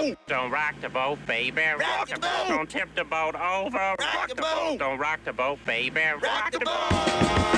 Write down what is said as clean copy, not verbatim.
boat. Don't rock the boat, baby. Rock the boat. Don't tip the boat over. Rock the boat. Don't rock the boat, baby. Rock the boat.